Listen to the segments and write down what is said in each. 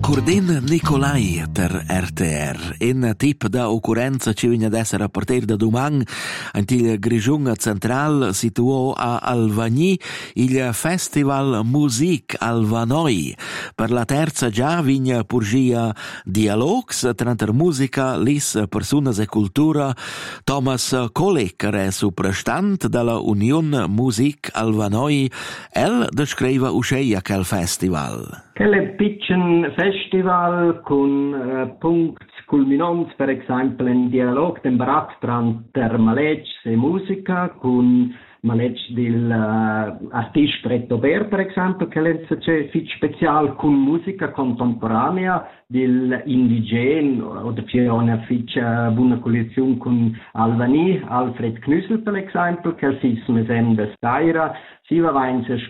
Cordin Nicolai per RTR. In tip da occorrenza ci viene ad essere a partire da domani antil Grigiun Central situò a Alvagny il Festival Music Alvanoi. Per la terza già vigna purgia dialogs tra musica, lis personas e cultura. Thomas Koleker è soprastant dalla Union Music Alvanoi. El descrive usceia quel festival. Quel piccolo festival con punti culminanti, per esempio, in dialogo temperat tra maleggi e musica, con maleggi dell'artista Rettober, per esempio, che è un speciale con musica contemporanea dell'indigene, o c'è una buona collezione con Alvany, Alfred Knüssel, per esempio, che è il da Staira. Si va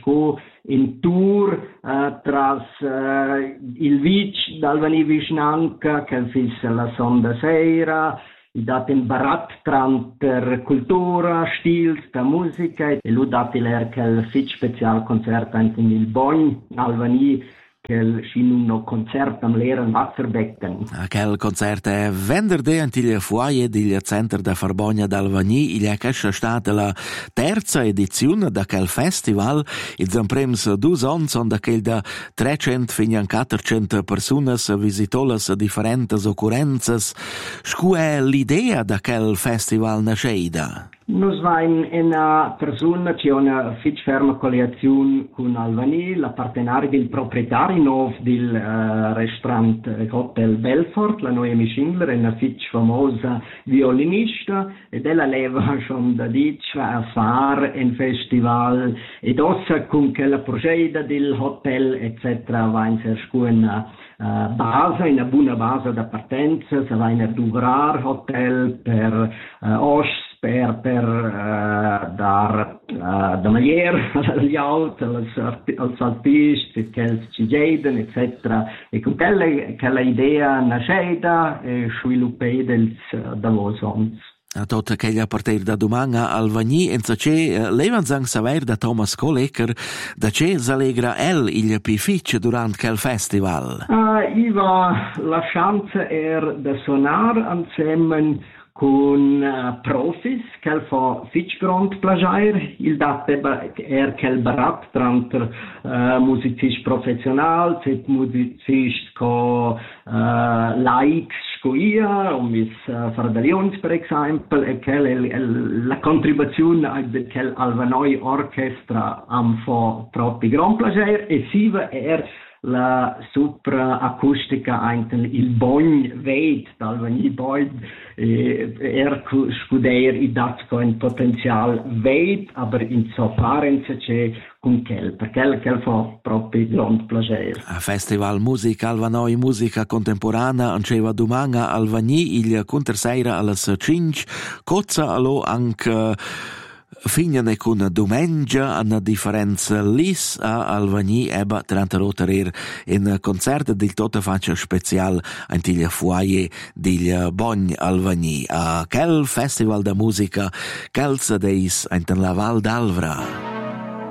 in tour tras il Vic d'Alvany Vishnanka, che è la sonda sera, i dati in barat tra cultura, stils, da musica, e lui dati l'er che il Vic special concerto anche il Bogn, Alvany, che un concerto am Lehren Wasserbecken. Quel concerto è venerdì antil foyer del Centro da Farbogna d'Alvagny. Il è stata la terza edizione da quel festival. Il zamprems 2 anni sono da quel da 300 fino a 400 persone visitò le differenti occorrenze. Scu è l'idea da quel festival nasceida? Noi siamo una persona che ha una ferma collezione con Alvany, la partenaria del proprietario del ristorante Hotel Belfort, la Noemi Schindler, è una famosa violinista, ed ella leva schon da a fare un festival, ed ossa con quella proceda del hotel, eccetera, va in una base, una buona base da partenza, si va in a duvrar hotel per os per dar da maniera agli altri, als artisti, che ci chiedono, eccetera. E con quella idea nasceda e sviluppata da voi ons. A tot che a partire da domani a Alvagny en c'è levanzang saver da Thomas Koleker da c'è s'allegra il pific durante quel festival. Iva la chance da suonare insieme con profis, che fa fitch grand plagiare, il datte quel barat tra musicisti professionali, e musicisti laics scoia, mis Fardalions per esempio, e che la contribuzione del Alvanoi Orchestra am fa troppi grand plagiare, e si va la acustica il Bogn veit d'Alvagny Bogn scuder i dat ein potenzial veit, aber in so parenza c'è con perché fa proprio grand plaisir. A Festival Musica Alvanoi Musica Contemporanea anceva domani a Alvagny il conterseira alle 5, cozza allo anche Fignane con domengia una differenza lis a Alvagny eba 30 roterer in concert del tota faccia special antil foyer del Bogn Alvagny a quel festival da musica calza deis in la Val d'Alvra.